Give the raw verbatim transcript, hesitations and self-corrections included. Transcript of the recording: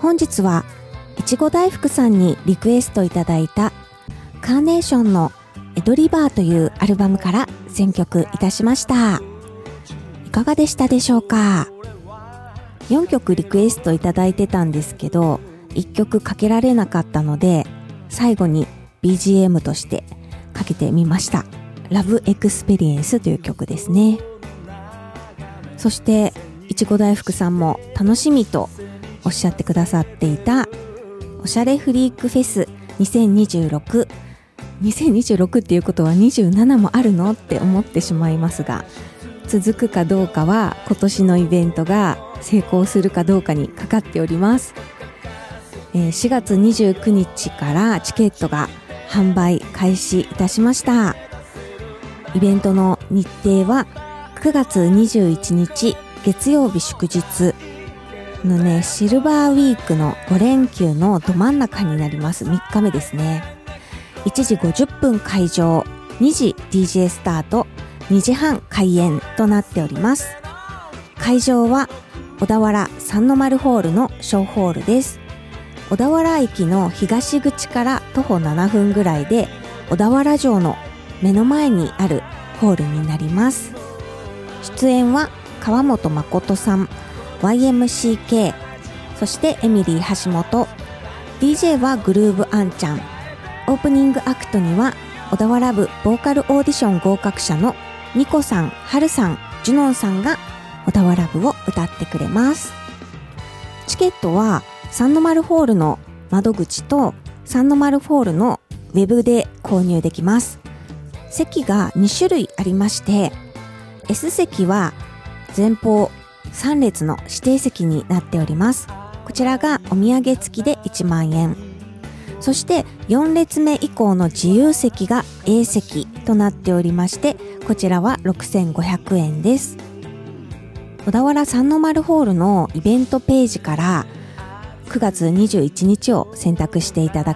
本日はいちご大福さんにリクエストいただいたカーネーションのエドリバーというアルバムから選曲いたしました。いかがでしたでしょうか。よんきょくリクエストいただいてたんですけど、いっきょくかけられなかったので最後に ビージーエム としてかけてみました。ラブエクスペリエンスという曲ですね。そしていちご大福さんも楽しみとおっしゃってくださっていたおしゃれフリークフェスにせんにじゅうろく にせんにじゅうろくっていうことはにじゅうななもあるのって思ってしまいますが、続くかどうかは今年のイベントが成功するかどうかにかかっております。えー、しがつにじゅうくにちからチケットが販売開始いたしました。イベントの日程はくがつにじゅういちにち月曜日祝日のね、シルバーウィークのご連休のど真ん中になります。みっかめですね。いちじごじゅっぷん開場、にじ ディージェー スタート、にじはん開演となっております。会場は小田原三の丸ホールの小ホールです。小田原駅の東口から徒歩ななふんぐらいで、小田原城の目の前にあるホールになります。出演は川本誠さん、ワイエムシーケー、そしてエミリー橋本、 ディージェー はグルーブアンちゃん。オープニングアクトには小田原部ボーカルオーディション合格者のニコさん、ハルさん、ジュノンさんが小田原部を歌ってくれます。チケットは三の丸ホールの窓口と三の丸ホールのウェブで購入できます。席がにしゅるいありまして、 S 席は前方さんれつの指定席になっております。こちらがお土産付きでいちまんえん。そしてよんれつめ以降の自由席が A 席となっておりまして、こちらはろくせんごひゃくえんです。小田原三の丸ホールのイベントページからくがつにじゅういちにちを選択していただ